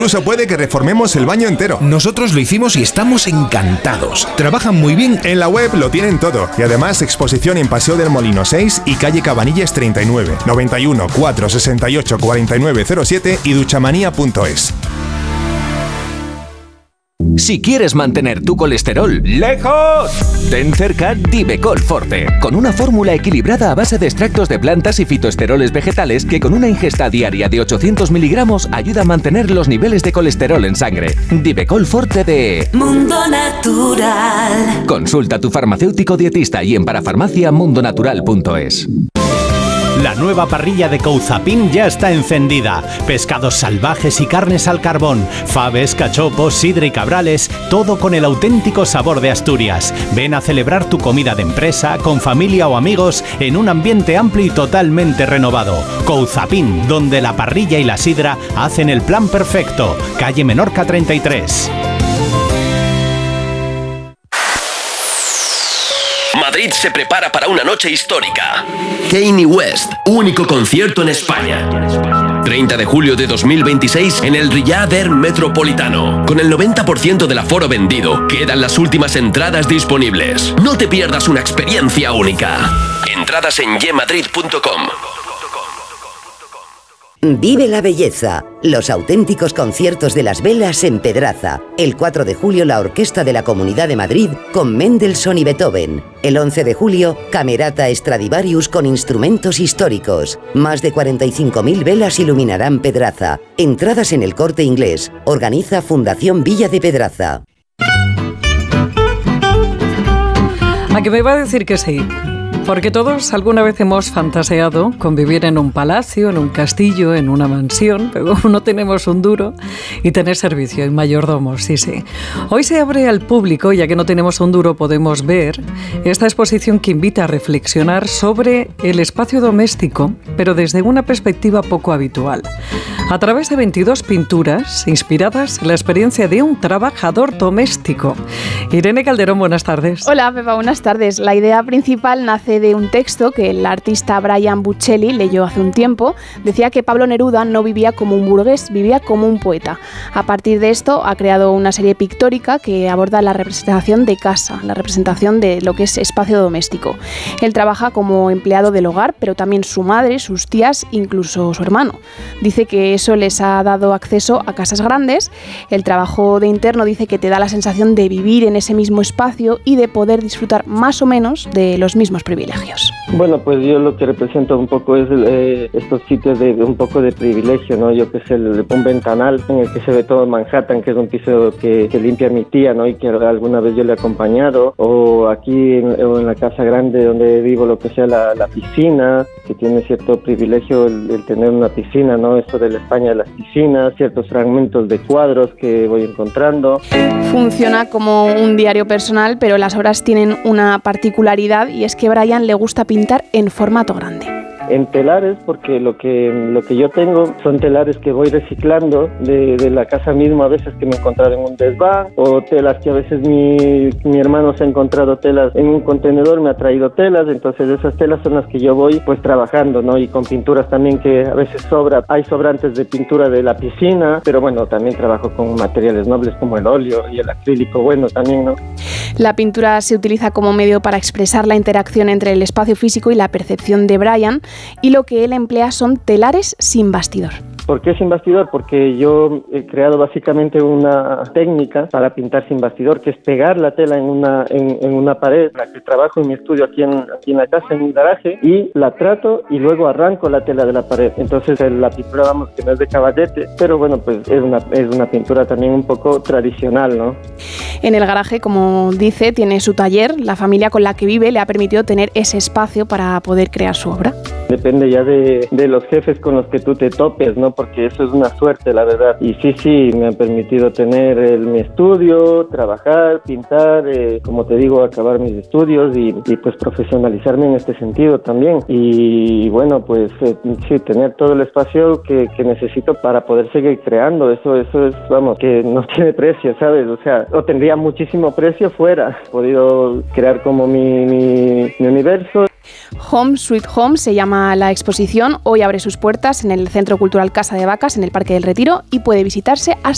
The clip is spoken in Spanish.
Incluso puede que reformemos el baño entero. Nosotros lo hicimos y estamos encantados. Trabajan muy bien. En la web lo tienen todo. Y además exposición en Paseo del Molino 6 y calle Cabanillas 39, 91 468 4907 y duchamanía.es. Si quieres mantener tu colesterol lejos, ten cerca Divecol Forte, con una fórmula equilibrada a base de extractos de plantas y fitoesteroles vegetales que con una ingesta diaria de 800 miligramos ayuda a mantener los niveles de colesterol en sangre. Divecol Forte de Mundo Natural. Consulta a tu farmacéutico dietista y en parafarmacia.mundonatural.es. La nueva parrilla de Couzapin ya está encendida. Pescados salvajes y carnes al carbón, faves, cachopos, sidra y cabrales, todo con el auténtico sabor de Asturias. Ven a celebrar tu comida de empresa, con familia o amigos, en un ambiente amplio y totalmente renovado. Couzapin, donde la parrilla y la sidra hacen el plan perfecto. Calle Menorca 33. Madrid se prepara para una noche histórica. Kanye West, único concierto en España. 30 de julio de 2026 en el Riyadh Air Metropolitano. Con el 90% del aforo vendido, quedan las últimas entradas disponibles. No te pierdas una experiencia única. Entradas en yemadrid.com. Vive la belleza, los auténticos conciertos de las velas en Pedraza. El 4 de julio la Orquesta de la Comunidad de Madrid con Mendelssohn y Beethoven. El 11 de julio, Camerata Stradivarius con instrumentos históricos. Más de 45.000 velas iluminarán Pedraza. Entradas en El Corte Inglés. Organiza Fundación Villa de Pedraza. ¿A qué me va a decir que sí? Porque todos alguna vez hemos fantaseado con vivir en un palacio, en un castillo, en una mansión, pero no tenemos un duro, y tener servicio y mayordomos, sí. Hoy se abre al público, ya que no tenemos un duro, podemos ver esta exposición que invita a reflexionar sobre el espacio doméstico, pero desde una perspectiva poco habitual. A través de 22 pinturas inspiradas en la experiencia de un trabajador doméstico. Irene Calderón, buenas tardes. Hola, Pepa, buenas tardes. La idea principal nace de un texto que el artista Brian Buccelli leyó hace un tiempo. Decía que Pablo Neruda no vivía como un burgués, vivía como un poeta. A partir de esto ha creado una serie pictórica que aborda la representación de casa, la representación de lo que es espacio doméstico. Él trabaja como empleado del hogar, pero también su madre, sus tías, incluso su hermano. Dice que eso les ha dado acceso a casas grandes. El trabajo de interno dice que te da la sensación de vivir en ese mismo espacio y de poder disfrutar más o menos de los mismos privilegios. Bueno, pues yo lo que represento un poco es estos sitios de un poco de privilegio, ¿no? Yo que sé, un ventanal en el que se ve todo Manhattan, que es un piso que limpia mi tía, ¿no? Y que alguna vez yo le he acompañado, o aquí en la casa grande donde vivo, lo que sea la piscina, que tiene cierto privilegio el tener una piscina, ¿no? Esto de la España de las piscinas, ciertos fragmentos de cuadros que voy encontrando. Funciona como un diario personal, pero las obras tienen una particularidad, y es que Brian le gusta pintar en formato grande. En telares, porque lo que yo tengo son telares que voy reciclando de la casa misma, a veces que me he encontrado en un desván, o telas que a veces mi hermano se ha encontrado telas en un contenedor, me ha traído telas, entonces esas telas son las que yo voy pues trabajando, ¿no? Y con pinturas también que a veces hay sobrantes de pintura de la piscina, pero bueno, también trabajo con materiales nobles como el óleo y el acrílico, bueno, también, ¿no? La pintura se utiliza como medio para expresar la interacción entre el espacio físico y la percepción de Brian, y lo que él emplea son telares sin bastidor. ¿Por qué sin bastidor? Porque yo he creado básicamente una técnica para pintar sin bastidor, que es pegar la tela en una pared. La que trabajo en mi estudio aquí en la casa, en mi garaje, y la trato y luego arranco la tela de la pared. Entonces la pintura, vamos, que no es de caballete, pero bueno, pues es una pintura también un poco tradicional, ¿no? En el garaje, como dice, tiene su taller. La familia con la que vive le ha permitido tener ese espacio para poder crear su obra. Depende ya de los jefes con los que tú te topes, ¿no? Porque eso es una suerte, la verdad. Y sí, me han permitido tener mi estudio, trabajar, pintar, como te digo, acabar mis estudios y pues profesionalizarme en este sentido también. Y bueno, pues sí, tener todo el espacio que necesito para poder seguir creando. Eso es, vamos, que no tiene precio, ¿sabes? O sea, o tendría muchísimo precio fuera. He podido crear como mi universo. Home Sweet Home se llama la exposición. Hoy abre sus puertas en el Centro Cultural Casa de Vacas, en el Parque del Retiro, y puede visitarse hasta